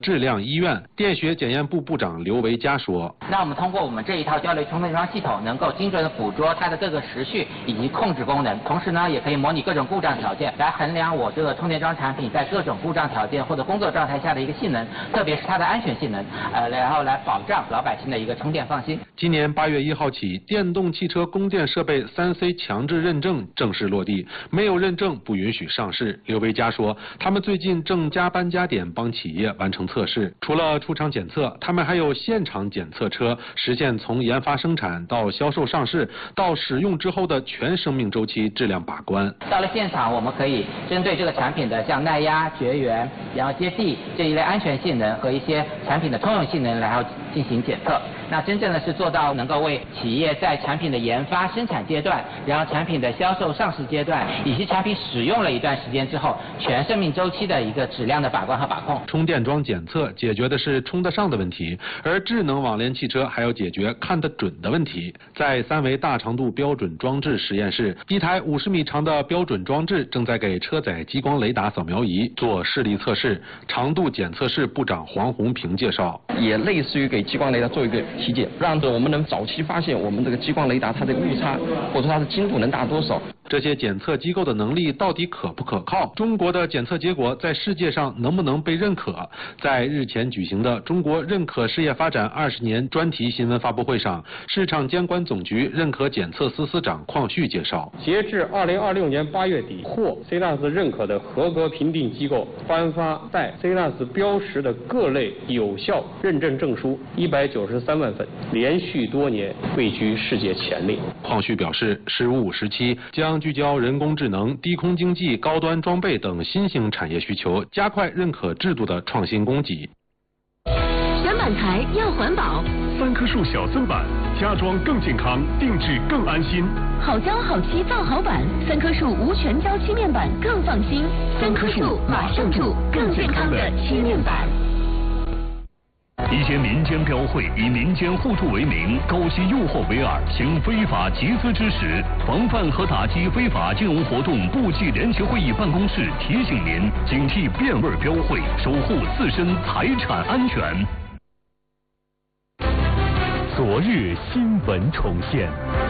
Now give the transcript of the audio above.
质量医院电学检验部部长刘维佳说：“ 那我们通过我们这一套交流充电桩系统，能够精准的捕捉它的各个时序以及控制功能，同时呢，也可以模拟各种故障条件，来衡量我这个充电桩产品在各种故障条件或者工作状态下的一个性能，特别是它的安全性能，然后来保障老百姓的一个充电放心。” 今年8月1号起，电动汽车供电设备3C 强制认证正式落地，没有认证不允许上市。刘维佳说，他们最近正加班加点帮企业完成测试，除了出厂检测，他们还有现场检测车，实现从研发生产到销售上市到使用之后的全生命周期质量把关。 到了现场，我们可以针对这个产品的像耐压、绝缘、然后接地这一类安全性能和一些产品的通用性能，然后进行检测。那真正的是做到能够为企业在产品的研发生产阶段，然后产品的销售上市阶段，以及产品使用了一段时间之后，全生命周期的一个质量的把关和把控。 充电桩检测解决的是充得上的问题，而智能网联汽车还要解决看得准的问题。在3维大长度标准装置实验室，一台50米长的标准装置正在给车载激光雷达扫描仪做视力测试。长度检测室部长黄红平介绍， 也类似于给激光雷达做一个体检，让我们能早期发现我们这个激光雷达它的误差，或者说它的精度能达多少。 这些检测机构的能力到底可不可靠？中国的检测结果在世界上能不能被认可？在日前举行的中国认可事业发展20年专题新闻发布会上，市场监管总局认可检测司司长邝旭介绍， 截至2026年8月底，获 CNAS 认可的合格评定机构颁发带 CNAS 标识的各类有效认证证书193万份，连续多年位居世界前列。 邝旭表示，“15时期将聚焦人工智能、低空经济、高端装备等新兴产业需求，加快认可制度的创新供给。” 选板材要环保 ，3棵树小增板，家装更健康，定制更安心。 好胶好漆造好板，3棵树无全胶漆面板更放心。3棵树马上住更健康的漆面板。 一些民间标会以民间互助为名，高息诱惑为饵，行非法集资之实。防范和打击非法金融活动部际联席会议办公室提醒您，警惕变味标会，守护自身财产安全。昨日新闻重现。